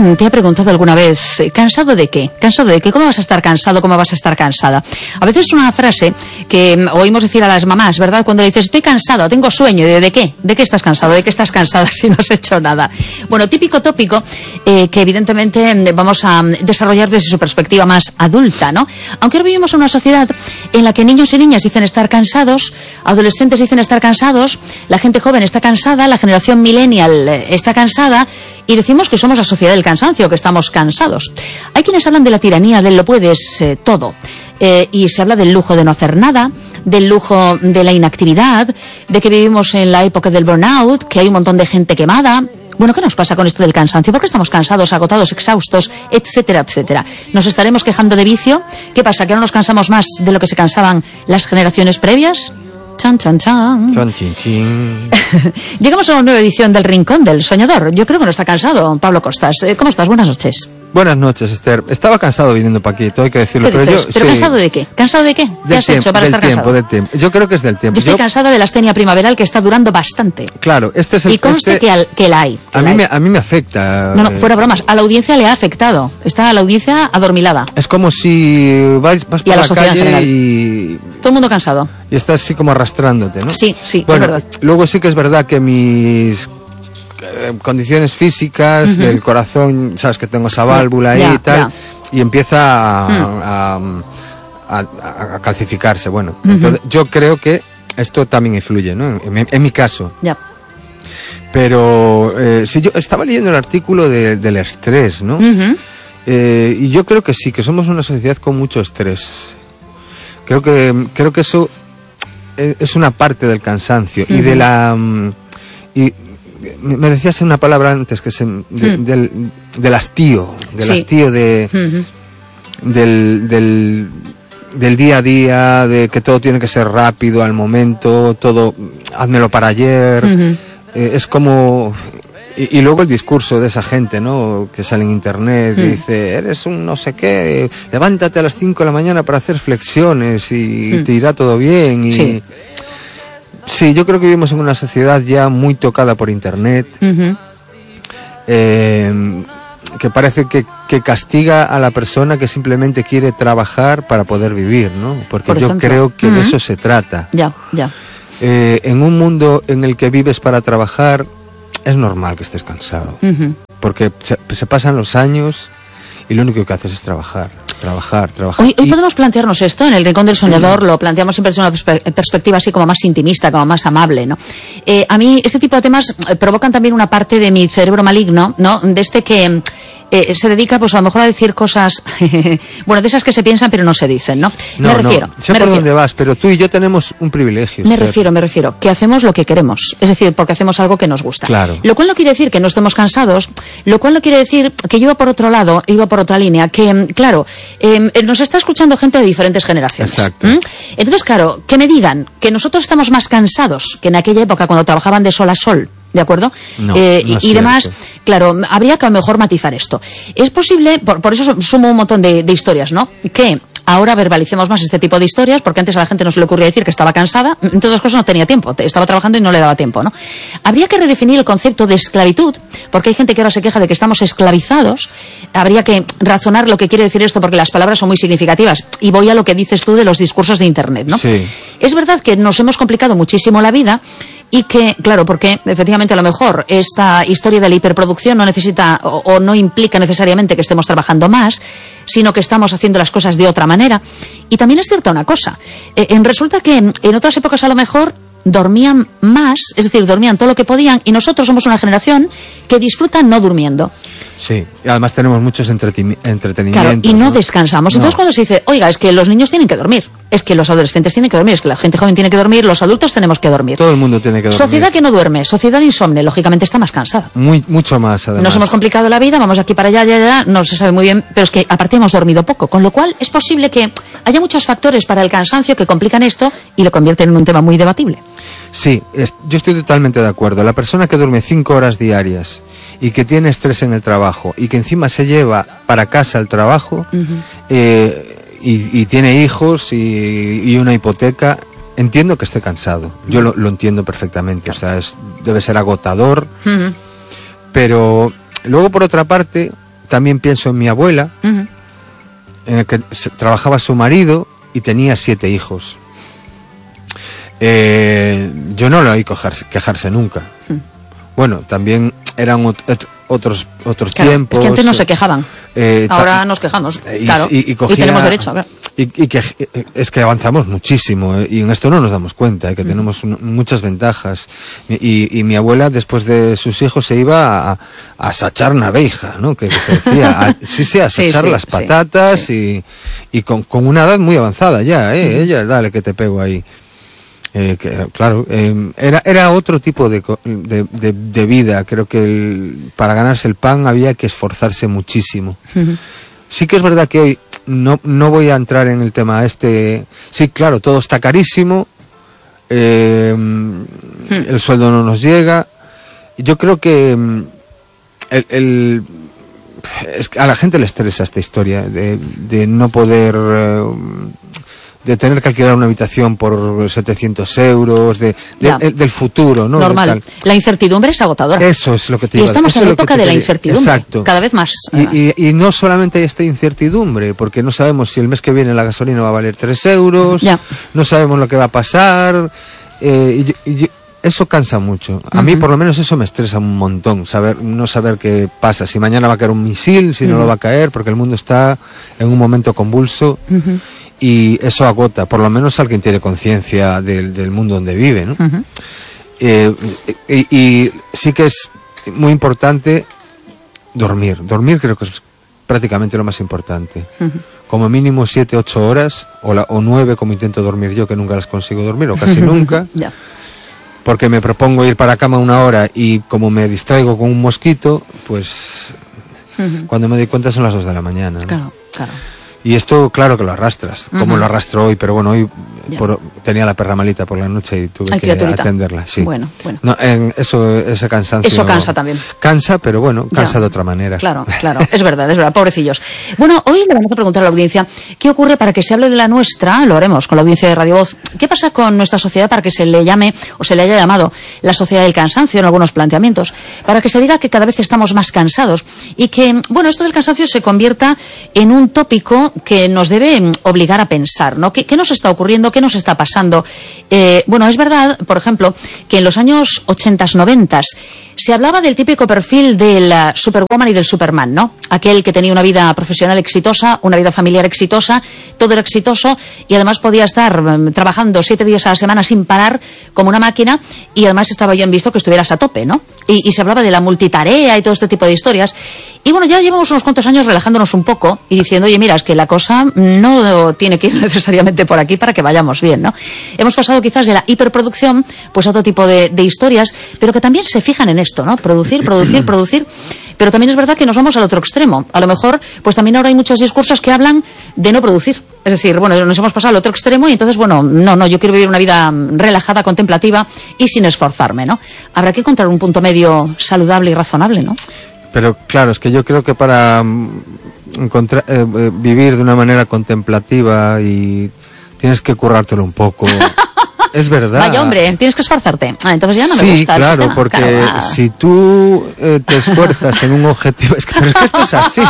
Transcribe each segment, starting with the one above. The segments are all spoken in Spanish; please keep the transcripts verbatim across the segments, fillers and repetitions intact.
alguien te ha preguntado alguna vez, ¿cansado de qué? ¿Cansado de qué? ¿Cómo vas a estar cansado? ¿Cómo vas a estar cansada? A veces es una frase que oímos decir a las mamás, ¿verdad? Cuando le dices, estoy cansado, tengo sueño. ¿De qué? ¿De qué estás cansado? ¿De qué estás cansada si no has hecho nada? Bueno, típico tópico eh, que evidentemente vamos a desarrollar desde su perspectiva más adulta, ¿no? Aunque ahora vivimos en una sociedad en la que niños y niñas dicen estar cansados, adolescentes dicen estar cansados, la gente joven está cansada, la generación millennial está cansada, y decimos que somos la sociedad del cansancio, que estamos cansados. Hay quienes hablan de la tiranía, del lo puedes eh, todo. Eh, y se habla del lujo de no hacer nada, del lujo de la inactividad, de que vivimos en la época del burnout, que hay un montón de gente quemada. Bueno, ¿qué nos pasa con esto del cansancio? ¿Por qué estamos cansados, agotados, exhaustos, etcétera, etcétera? ¿Nos estaremos quejando de vicio? ¿Qué pasa, que no nos cansamos más de lo que se cansaban las generaciones previas? Chan, chan, chan. Chan, chin, chin. Llegamos a una nueva edición del Rincón del Soñador. Yo creo que no está cansado, Pablo Costas. ¿Cómo estás? Buenas noches. Buenas noches, Esther. Estaba cansado viniendo para aquí, todo hay que decirlo. ¿Qué pero dices? yo, ¿Pero sí. cansado de qué? ¿Cansado de qué? ¿Qué Del has tiempo, hecho para del estar tiempo, cansado? Del tiempo. Yo creo que es del tiempo. Yo estoy yo... cansada de la astenia primaveral que está durando bastante. Claro, este es el... Y conste este... que, al, que la hay. Que a, la mí hay. me, a mí me afecta. No, no, fuera bromas. A la audiencia le ha afectado. Está a la audiencia adormilada. Es como si vas, vas Y a por la la sociedad en calle general. y... Todo el mundo cansado. y estás así como arrastrándote, ¿no? Sí, sí, bueno, es verdad. Luego sí que es verdad que mis eh, condiciones físicas, uh-huh. del corazón, sabes que tengo esa válvula ya, ahí y tal, ya. y empieza a, Hmm. a, a, a calcificarse. Bueno, Uh-huh. entonces yo creo que esto también influye, ¿no? En, en, en mi caso. Ya. Pero eh, si yo estaba leyendo el artículo de, del estrés, ¿no? Uh-huh. Eh, y yo creo que sí, que somos una sociedad con mucho estrés. Creo que creo que eso es una parte del cansancio. Uh-huh. Y de la um, y me decías una palabra antes que se de, uh-huh. del, del hastío, del sí. hastío de uh-huh. del, del del día a día, de que todo tiene que ser rápido al momento, todo házmelo para ayer. Uh-huh. Eh, es como y, y luego el discurso de esa gente, ¿no? Que sale en internet, mm. y dice, eres un no sé qué, levántate a las cinco de la mañana para hacer flexiones y mm. te irá todo bien. Y sí. sí, yo creo que vivimos en una sociedad ya muy tocada por internet, uh-huh. eh, que parece que, que castiga a la persona que simplemente quiere trabajar para poder vivir, ¿no? Porque por yo ejemplo. creo que uh-huh. de eso se trata. Ya, ya. Eh, en un mundo en el que vives para trabajar, es normal que estés cansado, uh-huh. porque se, se pasan los años y lo único que haces es trabajar, trabajar, trabajar. Hoy, hoy y... podemos plantearnos esto en el Rincón del Soñador, uh-huh. lo planteamos siempre desde una perspe- perspectiva así como más intimista, como más amable, ¿no? Eh, a mí este tipo de temas provocan también una parte de mi cerebro maligno, ¿no? De este que eh, se dedica pues a lo mejor a decir cosas, bueno, de esas que se piensan pero no se dicen, ¿no? No, me refiero. No, sé me por refiero. dónde vas, pero tú y yo tenemos un privilegio. Me usted. refiero, me refiero, que hacemos lo que queremos, es decir, porque hacemos algo que nos gusta. Claro. Lo cual no quiere decir que no estemos cansados, lo cual no quiere decir que yo iba por otro lado, iba por otra línea, que, claro, eh, nos está escuchando gente de diferentes generaciones. Exacto. ¿Mm? Entonces, claro, que me digan que nosotros estamos más cansados que en aquella época cuando trabajaban de sol a sol, ¿de acuerdo? No, eh, no es y, y demás, cierto. claro, habría que a lo mejor matizar esto. Es posible, por, por eso sumo un montón de, de historias, ¿no? Que ahora verbalicemos más este tipo de historias, porque antes a la gente no se le ocurría decir que estaba cansada, entre otras cosas no tenía tiempo, estaba trabajando y no le daba tiempo, ¿no? Habría que redefinir el concepto de esclavitud, porque hay gente que ahora se queja de que estamos esclavizados. Habría que razonar lo que quiere decir esto, porque las palabras son muy significativas, y voy a lo que dices tú de los discursos de internet, ¿no? Sí. Es verdad que nos hemos complicado muchísimo la vida, y que, claro, porque efectivamente a lo mejor esta historia de la hiperproducción no necesita o, o no implica necesariamente que estemos trabajando más, sino que estamos haciendo las cosas de otra manera. Y también es cierta una cosa, eh, en, resulta que en, en otras épocas a lo mejor dormían más, es decir, dormían todo lo que podían, y nosotros somos una generación que disfruta no durmiendo. Sí, y además tenemos muchos entreti- entretenimientos. Claro, y no, ¿no? descansamos. No. Entonces cuando se dice, oiga, es que los niños tienen que dormir, es que los adolescentes tienen que dormir, es que la gente joven tiene que dormir, los adultos tenemos que dormir. Todo el mundo tiene que dormir. Sociedad que no duerme, sociedad insomne, lógicamente está más cansada. Muy, mucho más, además. Nos hemos complicado la vida, vamos aquí para allá, allá, allá, no se sabe muy bien, pero es que aparte hemos dormido poco, con lo cual es posible que haya muchos factores para el cansancio que complican esto y lo convierten en un tema muy debatible. Sí, es, yo estoy totalmente de acuerdo. La persona que duerme cinco horas diarias y que tiene estrés en el trabajo y que encima se lleva para casa el trabajo, uh-huh. eh, y, y tiene hijos y, y una hipoteca, entiendo que esté cansado. Yo lo, lo entiendo perfectamente. O sea, es, debe ser agotador. Uh-huh. Pero luego, por otra parte, también pienso en mi abuela, uh-huh. en el que se, trabajaba su marido y tenía siete hijos. Eh, yo no lo oí quejarse, quejarse nunca. Uh-huh. Bueno, también eran ot- ot- otros otros claro, tiempos. Es que antes no se quejaban. Eh, Ahora ta- nos quejamos, y, claro. Y, y, cogía, y tenemos derecho, claro. Y, y que es que avanzamos muchísimo, eh, y en esto no nos damos cuenta, eh, que mm. tenemos un, muchas ventajas. Y, y mi abuela, después de sus hijos, se iba a, a sachar una abeja, ¿no? Que se decía, a, sí, sí, a sachar sí, sí, las patatas sí, sí. y, y con, con una edad muy avanzada ya, ¿eh? Mm. Ella, dale que te pego ahí. Eh, que, claro, eh, era era otro tipo de, de, de, de vida. Creo que el, para ganarse el pan había que esforzarse muchísimo. Uh-huh. Sí que es verdad que hoy no no voy a entrar en el tema este. Sí, claro, todo está carísimo, eh, uh-huh. el sueldo no nos llega. Yo creo que el, el es que a la gente le estresa esta historia de, de no poder eh, de tener que alquilar una habitación por setecientos euros, de, de, de del futuro, ¿no? Normal. La incertidumbre es agotadora. Eso es lo que te digo. Y estamos en la época de la incertidumbre. Exacto. Cada vez más. Y, y, y no solamente hay esta incertidumbre, porque no sabemos si el mes que viene la gasolina va a valer tres euros, ya. no sabemos lo que va a pasar, eh, y, y, eso cansa mucho. A uh-huh. mí, por lo menos, eso me estresa un montón, saber no saber qué pasa, si mañana va a caer un misil, si uh-huh. no lo va a caer, porque el mundo está en un momento convulso. Uh-huh. Y eso agota, por lo menos alguien tiene conciencia del, del mundo donde vive, ¿no? Uh-huh. eh, y, y sí que es muy importante dormir. Dormir creo que es prácticamente lo más importante. Uh-huh. Como mínimo siete, ocho horas, o, la, o nueve, como intento dormir yo, que nunca las consigo dormir, o casi nunca. Yeah. Porque me propongo ir para cama una hora y como me distraigo con un mosquito, pues uh-huh. cuando me doy cuenta son las dos de la mañana, ¿no? Claro, claro. Y esto, claro que lo arrastras, uh-huh. como lo arrastro hoy, pero bueno, hoy por, tenía la perra malita por la noche y tuve Ay, que criaturita. atenderla. Sí. Bueno, bueno. No, en eso, ese cansancio. Eso cansa también. Cansa, pero bueno, cansa ya. de otra manera. Claro, claro, es verdad, es verdad, pobrecillos. Bueno, hoy le vamos a preguntar a la audiencia, ¿qué ocurre para que se hable de la nuestra? Lo haremos con la audiencia de Radio Voz. ¿Qué pasa con nuestra sociedad para que se le llame, o se le haya llamado, la sociedad del cansancio en algunos planteamientos? Para que se diga que cada vez estamos más cansados y que, bueno, esto del cansancio se convierta en un tópico que nos debe obligar a pensar, ¿no? ¿Qué, qué nos está ocurriendo? ¿Qué nos está pasando? Eh, bueno, es verdad, por ejemplo, que en los años ochenta, noventa se hablaba del típico perfil de la Superwoman y del Superman, ¿no? Aquel que tenía una vida profesional exitosa, una vida familiar exitosa, todo era exitoso y además podía estar um, trabajando siete días a la semana sin parar como una máquina y además estaba bien visto que estuvieras a tope, ¿no? Y, y se hablaba de la multitarea y todo este tipo de historias. Y bueno, ya llevamos unos cuantos años relajándonos un poco y diciendo, oye, mira, es que la cosa no tiene que ir necesariamente por aquí para que vayamos bien, ¿no? Hemos pasado quizás de la hiperproducción pues a otro tipo de, de historias, pero que también se fijan en esto, ¿no? Producir, producir, producir. Pero también es verdad que nos vamos al otro extremo. A lo mejor, pues también ahora hay muchos discursos que hablan de no producir. Es decir, bueno, nos hemos pasado al otro extremo y entonces, bueno, no, no, yo quiero vivir una vida relajada, contemplativa y sin esforzarme, ¿no? Habrá que encontrar un punto medio saludable y razonable, ¿no? Pero claro, es que yo creo que para encontrar, eh, eh, vivir de una manera contemplativa y tienes que currártelo un poco. Es verdad. Vaya, hombre, tienes que esforzarte. Ah, entonces ya no sí, me gusta el claro, sistema. Porque claro, ah. si tú eh, te esfuerzas en un objetivo... Es que, pero es que esto es así.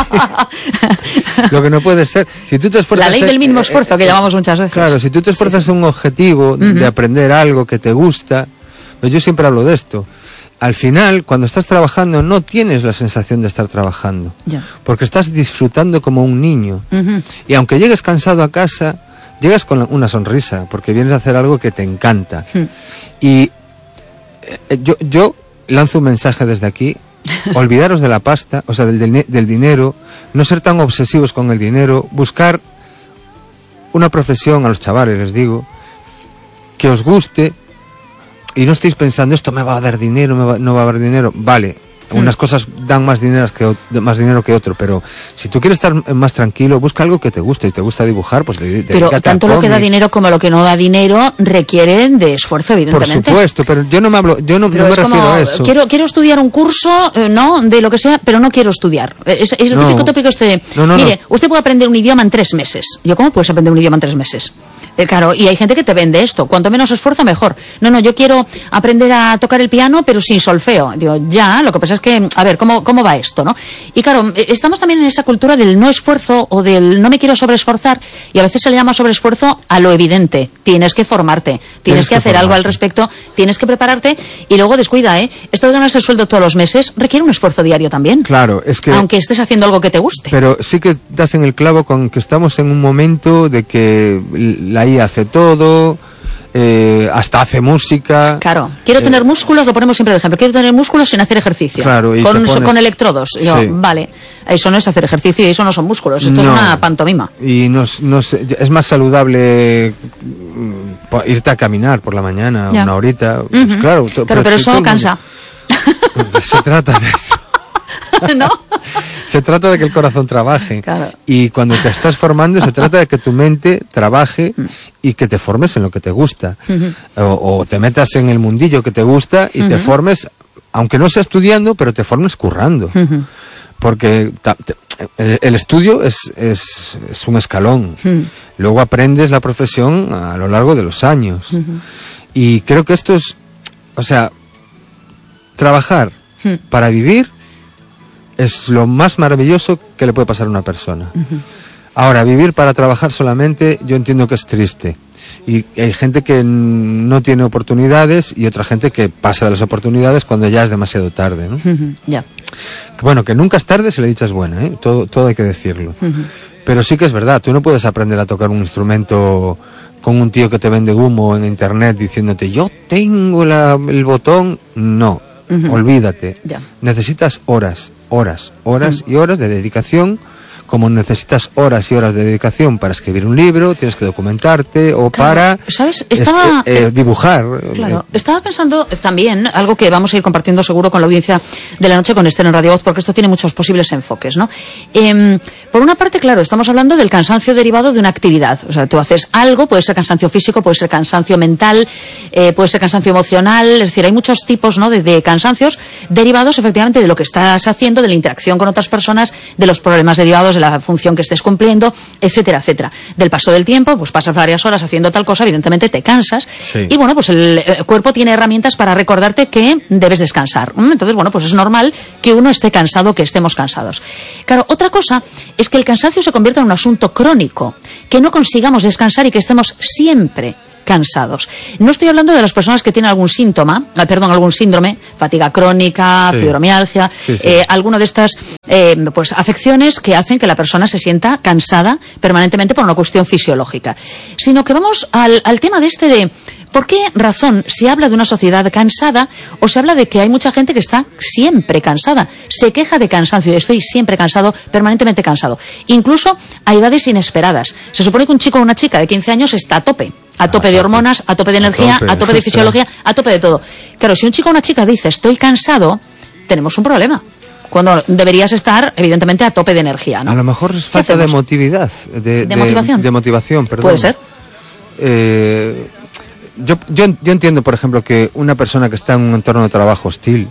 Lo que no puede ser. Si tú te esfuerzas... La ley del mínimo esfuerzo, eh, que eh, llamamos muchas veces. Claro, si tú te esfuerzas sí, sí. en un objetivo uh-huh. de aprender algo que te gusta... Pues yo siempre hablo de esto. Al final, cuando estás trabajando, no tienes la sensación de estar trabajando. Ya. Porque estás disfrutando como un niño. Uh-huh. Y aunque llegues cansado a casa... Llegas con una sonrisa, porque vienes a hacer algo que te encanta. Hmm. Y eh, yo, yo lanzo un mensaje desde aquí, olvidaros de la pasta, o sea, del, del, del dinero, no ser tan obsesivos con el dinero, buscar una profesión a los chavales, les digo, que os guste, y no estéis pensando, esto me va a dar dinero, me va, no va a dar dinero, vale. Unas cosas dan más dinero que más dinero que otro, pero si tú quieres estar más tranquilo, busca algo que te guste. Y te gusta dibujar, pues dedícate. Pero tanto lo que da dinero como lo que no da dinero requieren de esfuerzo, evidentemente. Por supuesto, pero yo no me hablo, yo no, no me refiero como, a eso. Quiero quiero estudiar un curso, eh, no, de lo que sea, pero no quiero estudiar. Es, es el no, típico tópico este. No, no, mire, no. Usted puede aprender un idioma en tres meses. Yo, ¿cómo puedes aprender un idioma en tres meses? Eh, claro, y hay gente que te vende esto. Cuanto menos esfuerzo, mejor. No, no, yo quiero aprender a tocar el piano, pero sin solfeo. Digo, ya, lo que pasa es que, a ver, ¿cómo ¿cómo, cómo va esto, no? Y claro, estamos también en esa cultura del no esfuerzo o del no me quiero sobreesforzar, y a veces se le llama sobreesfuerzo a lo evidente. Tienes que formarte, tienes, tienes que, que hacer formarte. algo al respecto, tienes que prepararte, y luego descuida, ¿eh? Esto de ganar el sueldo todos los meses requiere un esfuerzo diario también. Claro, es que... Aunque estés haciendo algo que te guste. Pero sí que das en el clavo con que estamos en un momento de que la I A hace todo... Eh, hasta hace música. Claro, quiero eh, tener músculos, lo ponemos siempre de ejemplo. Quiero tener músculos sin hacer ejercicio. Claro, y con, pones... con electrodos. Sí. Yo, vale, eso no es hacer ejercicio y eso no son músculos. Esto no, es una pantomima. Y nos, nos, es más saludable irte a caminar por la mañana, ya. una horita. Uh-huh. Pues claro, claro, pero, pero eso cansa. Se trata de eso. ¿No? Se trata de que el corazón trabaje. Claro. Y cuando te estás formando se trata de que tu mente trabaje y que te formes en lo que te gusta. Uh-huh. O, o te metas en el mundillo que te gusta y uh-huh. te formes, aunque no sea estudiando, pero te formes currando. Uh-huh. Porque ta, te, el, el estudio es, es, es un escalón. Uh-huh. Luego aprendes la profesión a lo largo de los años. Uh-huh. Y creo que esto es, o sea, trabajar uh-huh. para vivir es lo más maravilloso que le puede pasar a una persona. Uh-huh. Ahora, vivir para trabajar solamente, yo entiendo que es triste. Y hay gente que no tiene oportunidades y otra gente que pasa de las oportunidades cuando ya es demasiado tarde, ¿no? Uh-huh. Yeah. Bueno, que nunca es tarde si la dicha es buena, ¿eh? Todo, todo hay que decirlo. Uh-huh. Pero sí que es verdad, tú no puedes aprender a tocar un instrumento con un tío que te vende humo en internet diciéndote, yo tengo la, el botón. No. Uh-huh. Olvídate. Yeah. Necesitas horas, horas, horas uh-huh. y horas de dedicación, como necesitas horas y horas de dedicación para escribir un libro, tienes que documentarte, o claro, para ¿sabes? Estaba, este, eh, dibujar. Claro, estaba pensando también, algo que vamos a ir compartiendo seguro con la audiencia de la noche con Esther en Radio Voz, porque esto tiene muchos posibles enfoques, ¿no? Eh, por una parte, claro, estamos hablando del cansancio derivado de una actividad. O sea, tú haces algo, puede ser cansancio físico, puede ser cansancio mental, eh, puede ser cansancio emocional, es decir, hay muchos tipos, ¿no?, de, de cansancios derivados efectivamente de lo que estás haciendo, de la interacción con otras personas, de los problemas derivados de la función que estés cumpliendo, etcétera, etcétera. Del paso del tiempo, pues pasas varias horas haciendo tal cosa, evidentemente te cansas, sí. y bueno, pues el, el cuerpo tiene herramientas para recordarte que debes descansar. Entonces, bueno, pues es normal que uno esté cansado, que estemos cansados. Claro, otra cosa es que el cansancio se convierta en un asunto crónico, que no consigamos descansar y que estemos siempre cansados. No estoy hablando de las personas que tienen algún síntoma, perdón, algún síndrome, fatiga crónica, sí. fibromialgia, sí, sí. Eh, alguna de estas eh, pues afecciones que hacen que la persona se sienta cansada permanentemente por una cuestión fisiológica. Sino que vamos al, al tema de este de ¿por qué razón se habla de una sociedad cansada o se habla de que hay mucha gente que está siempre cansada? Se queja de cansancio, estoy siempre cansado, permanentemente cansado. Incluso a edades inesperadas. Se supone que un chico o una chica de quince años está a tope. A tope de hormonas, a tope de energía, a tope de fisiología, a tope de todo. Claro, si un chico o una chica dice estoy cansado, tenemos un problema. Cuando deberías estar, evidentemente, a tope de energía, ¿no? A lo mejor es falta de motividad. De, ¿De, de motivación? De motivación, perdón. Puede ser. Eh, yo, yo, yo entiendo, por ejemplo, que una persona que está en un entorno de trabajo hostil,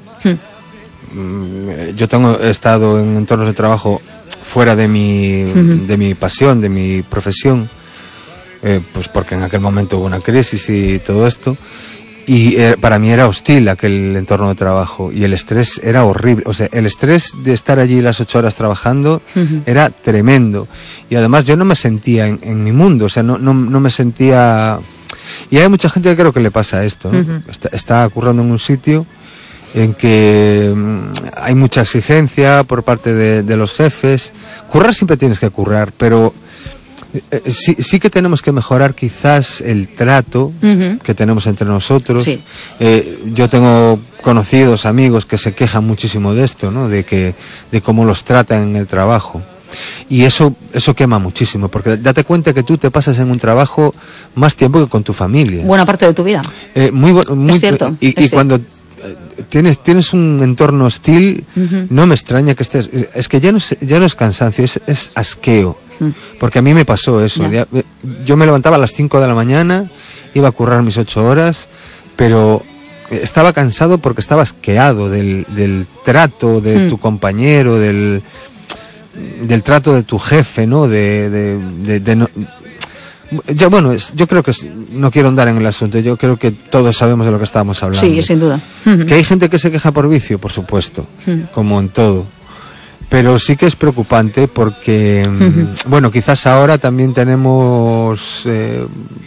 hmm. yo tengo he estado en entornos de trabajo fuera de mi, uh-huh. de mi pasión, de mi profesión, eh, pues porque en aquel momento hubo una crisis y todo esto, y eh, para mí era hostil aquel entorno de trabajo y el estrés era horrible. O sea, el estrés de estar allí las ocho horas trabajando uh-huh. era tremendo, y además yo no me sentía en, en mi mundo, o sea, no, no, no me sentía. Y hay mucha gente que creo que le pasa esto, ¿no? Uh-huh. está, está currando en un sitio en que um, hay mucha exigencia por parte de, de los jefes. Currar siempre tienes que currar, pero eh, sí, sí que tenemos que mejorar quizás el trato uh-huh. que tenemos entre nosotros. Sí. Eh, yo tengo conocidos, amigos que se quejan muchísimo de esto, ¿no? De que, de cómo los tratan en el trabajo. Y eso eso quema muchísimo, porque date cuenta que tú te pasas en un trabajo más tiempo que con tu familia. Buena parte de tu vida. Eh, muy, muy, es cierto. Y, es y cierto. cuando tienes tienes un entorno hostil, uh-huh. no me extraña que estés. Es que ya no es, ya no es cansancio, es, es asqueo. Uh-huh. Porque a mí me pasó eso. Ya. Yo me levantaba a las cinco de la mañana, iba a currar mis ocho horas, pero estaba cansado porque estaba asqueado del, del trato de uh-huh. tu compañero, del. del trato de tu jefe, ¿no? De, de, de, de no, yo, bueno, es, yo creo que es, no quiero andar en el asunto, yo creo que todos sabemos de lo que estábamos hablando. Sí, sin duda. Que hay gente que se queja por vicio, por supuesto, uh-huh. como en todo. Pero sí que es preocupante porque, uh-huh. bueno, quizás ahora también tenemos eh,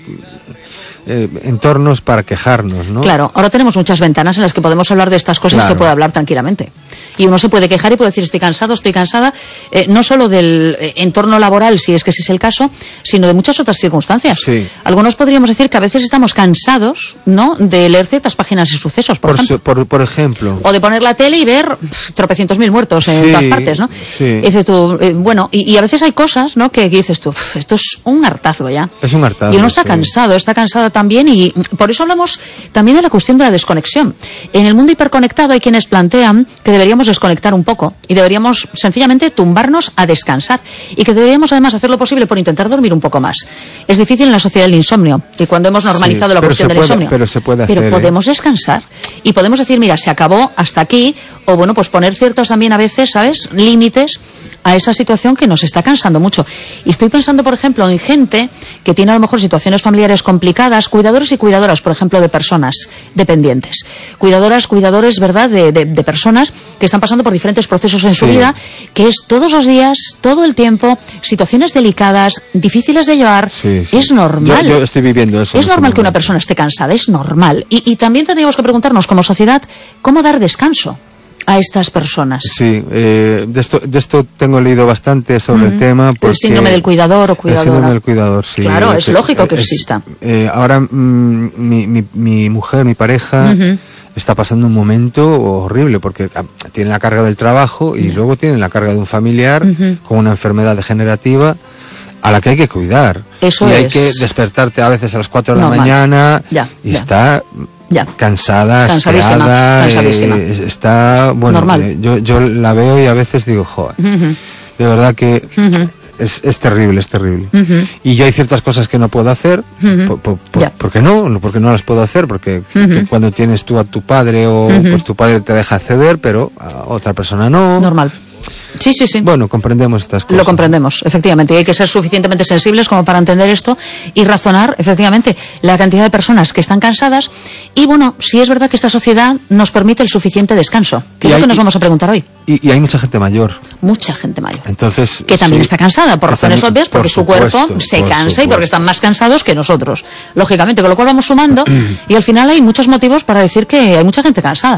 eh, entornos para quejarnos, ¿no? Claro, ahora tenemos muchas ventanas en las que podemos hablar de estas cosas, claro. Y se puede hablar tranquilamente. Y uno se puede quejar y puede decir estoy cansado, estoy cansada, eh, no solo del eh, entorno laboral, si es que ese es el caso, sino de muchas otras circunstancias. Sí. Algunos podríamos decir que a veces estamos cansados, ¿no?, de leer ciertas páginas y sucesos, por, por ejemplo. Su, por, por ejemplo. O de poner la tele y ver pff, tropecientos mil muertos en sí, todas partes, ¿no? Sí. Y dices tú, eh, bueno, y, y a veces hay cosas, ¿no?, que, que dices tú, esto es un hartazgo ya. Es un hartazgo. Y uno está sí. cansado, está cansada también, y por eso hablamos también de la cuestión de la desconexión. En el mundo hiperconectado hay quienes plantean que deberíamos desconectar un poco y deberíamos sencillamente tumbarnos a descansar y que deberíamos además hacer lo posible por intentar dormir un poco más. Es difícil en la sociedad del insomnio y cuando hemos normalizado sí, la cuestión del puede, insomnio. Pero se puede hacer. Pero podemos ¿eh? descansar y podemos decir, mira, se acabó hasta aquí, o bueno, pues poner ciertos también a veces, ¿sabes?, límites a esa situación que nos está cansando mucho. Y estoy pensando, por ejemplo, en gente que tiene a lo mejor situaciones familiares complicadas, cuidadores y cuidadoras, por ejemplo, de personas dependientes. Cuidadoras, cuidadores, ¿verdad?, de, de, de personas que están pasando por diferentes procesos en sí. su vida, que es todos los días, todo el tiempo, situaciones delicadas, difíciles de llevar. Sí, sí. Es normal. Yo, yo estoy viviendo eso. Es normal que una persona esté cansada, es normal. Y, y también tendríamos que preguntarnos como sociedad cómo dar descanso a estas personas. Sí, eh, de, esto, de esto tengo leído bastante sobre uh-huh. el tema. Porque el síndrome del cuidador o cuidadora. El síndrome del cuidador, sí. Claro, es eh, lógico que es, exista. Eh, ahora mm, mi, mi, mi mujer, mi pareja, uh-huh. está pasando un momento horrible porque tiene la carga del trabajo y uh-huh. luego tiene la carga de un familiar uh-huh. con una enfermedad degenerativa a la que hay que cuidar. Eso y es. hay que despertarte a veces a las cuatro de la Normal. mañana ya, y ya. está... Ya. cansada, cansadísima, asqueada, cansadísima. Eh, está, bueno, eh, yo, yo la veo y a veces digo, joder, uh-huh. de verdad que uh-huh. es, es terrible, es terrible. Uh-huh. Y yo hay ciertas cosas que no puedo hacer, uh-huh. por, por, por, ¿por qué no? Porque no las puedo hacer, porque uh-huh. cuando tienes tú a tu padre o uh-huh. pues tu padre te deja acceder, pero a otra persona no. Normal. Sí, sí, sí. Bueno, comprendemos estas cosas. Lo comprendemos, efectivamente. Y hay que ser suficientemente sensibles como para entender esto y razonar, efectivamente, la cantidad de personas que están cansadas. Y bueno, si es verdad que esta sociedad nos permite el suficiente descanso, que y es hay, lo que nos vamos a preguntar hoy. Y, y hay mucha gente mayor. Mucha gente mayor. Entonces, que también sí, está cansada, por razones también, obvias, porque por su supuesto, cuerpo se por cansa supuesto. y porque están más cansados que nosotros. Lógicamente, con lo cual vamos sumando y al final hay muchos motivos para decir que hay mucha gente cansada.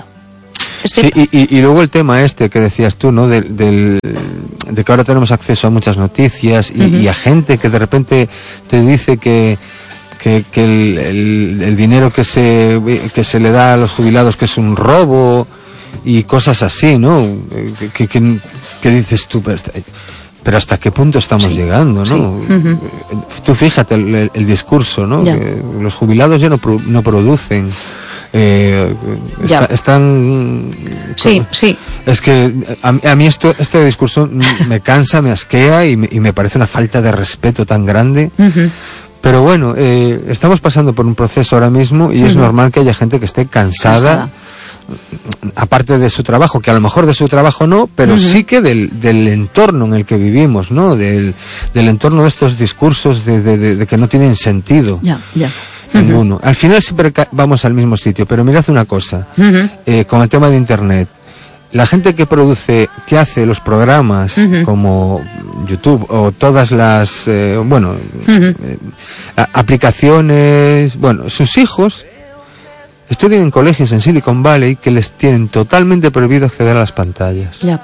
Sí, y, y, y luego el tema este que decías tú, ¿no? Del, del, de que ahora tenemos acceso a muchas noticias y, uh-huh. y a gente que de repente te dice que, que, que el, el, el dinero que se, que se le da a los jubilados que es un robo y cosas así, ¿no? Que, que, que dices tú, pero, pero ¿hasta qué punto estamos sí, llegando, no? Sí. Uh-huh. Tú fíjate el, el, el discurso, ¿no? Que los jubilados ya no, no producen. Eh, está, están sí, sí. Es que a, a mí esto este discurso me cansa, me asquea y me, y me parece una falta de respeto tan grande. Uh-huh. Pero bueno, eh, estamos pasando por un proceso ahora mismo y uh-huh. es normal que haya gente que esté cansada, cansada, aparte de su trabajo, que a lo mejor de su trabajo no, pero uh-huh. sí que del, del entorno en el que vivimos, ¿no? Del, del entorno de estos discursos de, de, de, de que no tienen sentido. Ya, ya. Ninguno. Uh-huh. Al final siempre vamos al mismo sitio, pero mirad una cosa, uh-huh. eh, con el tema de Internet, la gente que produce, que hace los programas uh-huh. como YouTube o todas las, eh, bueno, uh-huh. eh, aplicaciones, bueno, sus hijos estudian en colegios en Silicon Valley que les tienen totalmente prohibido acceder a las pantallas. Yeah.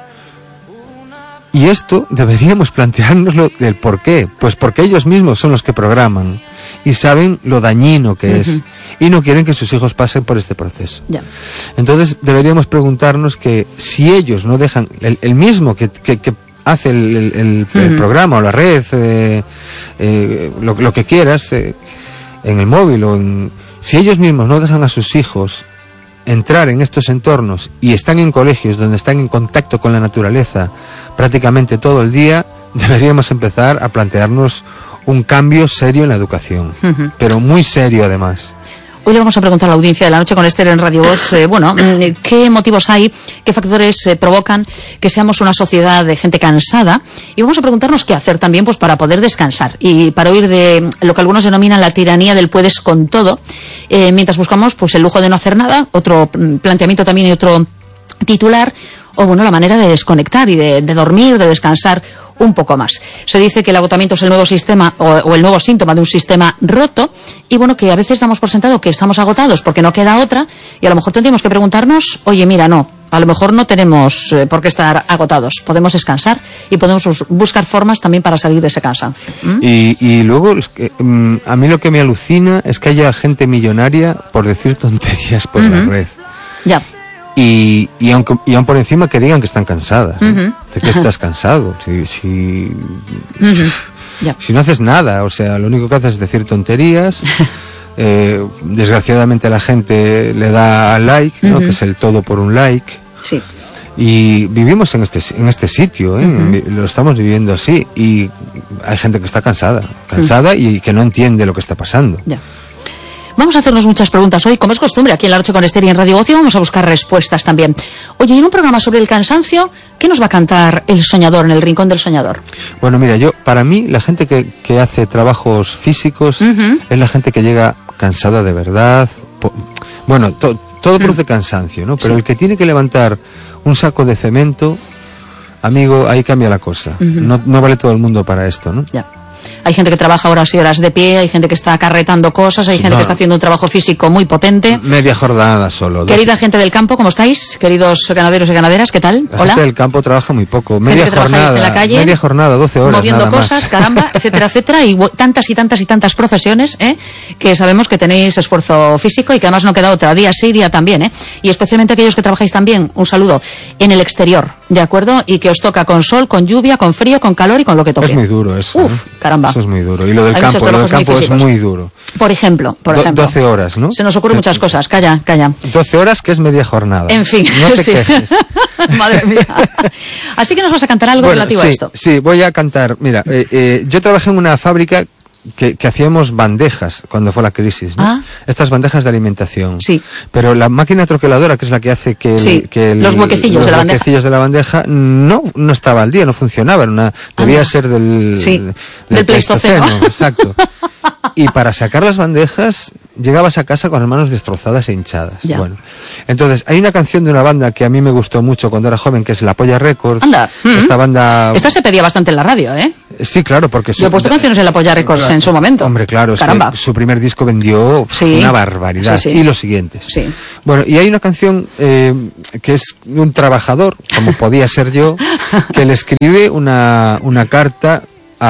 Y esto deberíamos planteárnoslo del por qué. Pues porque ellos mismos son los que programan y saben lo dañino que uh-huh. es y no quieren que sus hijos pasen por este proceso. Yeah. Entonces deberíamos preguntarnos que si ellos no dejan, el, el mismo que, que, que hace el, el, el, uh-huh. el programa o la red, eh, eh, lo, lo que quieras, eh, en el móvil o en... Si ellos mismos no dejan a sus hijos entrar en estos entornos y están en colegios donde están en contacto con la naturaleza prácticamente todo el día, deberíamos empezar a plantearnos un cambio serio en la educación, uh-huh. pero muy serio además. Hoy le vamos a preguntar a la audiencia de La Noche con Esther en Radio Voz, eh, bueno, qué motivos hay, qué factores eh, provocan que seamos una sociedad de gente cansada, y vamos a preguntarnos qué hacer también pues para poder descansar y para huir de lo que algunos denominan la tiranía del puedes con todo, eh, mientras buscamos pues el lujo de no hacer nada, otro planteamiento también y otro titular, o bueno, la manera de desconectar y de, de dormir, de descansar un poco más. Se dice que el agotamiento es el nuevo sistema o, o el nuevo síntoma de un sistema roto, y bueno, que a veces damos por sentado que estamos agotados porque no queda otra, y a lo mejor tendríamos que preguntarnos, oye, mira, no, a lo mejor no tenemos eh, por qué estar agotados, podemos descansar y podemos buscar formas también para salir de ese cansancio. ¿Mm? Y, y luego, es que, um, a mí lo que me alucina es que haya gente millonaria por decir tonterías por uh-huh. la red. Ya. Y, y, aunque, y aún por encima que digan que están cansadas, ¿no? Uh-huh. ¿De qué estás cansado? Si, si, uh-huh. yeah. si no haces nada, o sea, lo único que haces es decir tonterías. eh, desgraciadamente la gente le da like, ¿no? Uh-huh. Que es el todo por un like. Sí. Y vivimos en este en este sitio, ¿eh? Uh-huh. Lo estamos viviendo así, y hay gente que está cansada, cansada uh-huh. y que no entiende lo que está pasando. Ya. Vamos a hacernos muchas preguntas hoy, como es costumbre, aquí en La Noche con Esther y en Radio Voz, y vamos a buscar respuestas también. Oye, en un programa sobre el cansancio, ¿qué nos va a cantar el soñador, en el Rincón del Soñador? Bueno, mira, yo, para mí, la gente que, que hace trabajos físicos uh-huh. es la gente que llega cansada de verdad. Po- bueno, to- todo produce uh-huh. cansancio, ¿no? Pero sí. el que tiene que levantar un saco de cemento, amigo, ahí cambia la cosa. Uh-huh. No, no vale todo el mundo para esto, ¿no? Ya. Hay gente que trabaja horas y horas de pie, hay gente que está acarretando cosas, hay sí, gente no. que está haciendo un trabajo físico muy potente. Media jornada solo. Querida dos... gente del campo, ¿cómo estáis? Queridos ganaderos y ganaderas, ¿qué tal? La Hola. gente del campo trabaja muy poco. Media gente que jornada. En la calle, media jornada, doce horas. Moviendo nada cosas, más. caramba, etcétera, etcétera. Y tantas y tantas y tantas profesiones, ¿eh? Que sabemos que tenéis esfuerzo físico y que además no queda otra. Día sí, día también, ¿eh? Y especialmente aquellos que trabajáis también, un saludo, en el exterior, ¿de acuerdo? Y que os toca con sol, con lluvia, con frío, con calor y con lo que toque. Es muy duro eso. Uf, ¿eh? caramba. Eso es muy duro. Y lo del Hay campo, lo del campo es muy duro. Por ejemplo, por Do- ejemplo. doce horas, ¿no? Se nos ocurren muchas cosas. Calla, calla. doce horas, que es media jornada. En fin. No te sí. quejes. Madre mía. Así que nos vas a cantar algo bueno, relativo sí, a esto. Sí, voy a cantar. Mira, eh, eh, yo trabajé en una fábrica que, que hacíamos bandejas cuando fue la crisis, ¿no? Ah. Estas bandejas de alimentación. Sí. Pero la máquina troqueladora, que es la que hace que, el, sí. que el, los huequecillos los de la huequecillos bandeja, de la bandeja no, no estaba al día, no funcionaba. Era una, debía ah. ser del, sí. del, del Pleistoceno. Exacto. Y para sacar las bandejas llegabas a casa con las manos destrozadas e hinchadas. Ya. Bueno, entonces hay una canción de una banda que a mí me gustó mucho cuando era joven, que es La Polla Records. Anda. Esta mm-hmm. banda. Esta se pedía bastante en la radio, ¿eh? Sí, claro, porque su... Yo he puesto canciones en La Polla Records en su momento. Hombre, claro, es Caramba. que su primer disco vendió sí. una barbaridad. Sí, sí. Y los siguientes. Sí. Bueno, y hay una canción eh, que es de un trabajador, como podía ser yo, que le escribe una, una carta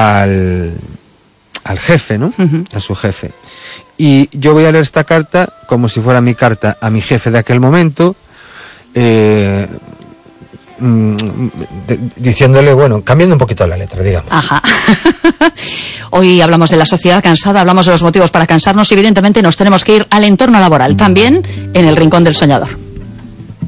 al, al jefe, ¿no? Uh-huh. A su jefe. Y yo voy a leer esta carta como si fuera mi carta a mi jefe de aquel momento, eh, mm, de, diciéndole, bueno, cambiando un poquito la letra, digamos. Ajá. Hoy hablamos de la sociedad cansada, hablamos de los motivos para cansarnos y evidentemente nos tenemos que ir al entorno laboral, también en el Rincón del Soñador.